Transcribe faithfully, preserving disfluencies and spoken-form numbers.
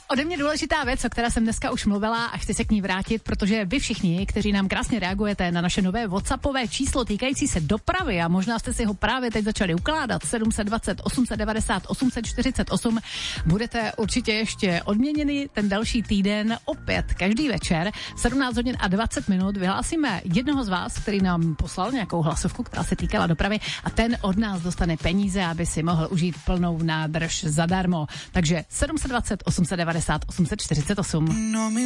Ode mě důležitá věc, o které jsem dneska už mluvila a chci se k ní vrátit, protože vy všichni, kteří nám krásně reagujete na naše nové WhatsAppové číslo týkající se dopravy a možná jste si ho právě teď začali ukládat, sedm set dvacet, osm set devadesát, osm set čtyřicet osm, budete určitě ještě odměněni ten další týden opět každý večer sedmnáct hodin a dvacet minut vyhlásíme jednoho z vás, který nám poslal nějakou hlasovku, která se týkala dopravy a ten od nás dostane peníze, aby si mohl užít plnou nádrž zadarmo. Takže sedm set dvacet, osm set devadesát, osm set čtyřicet osm.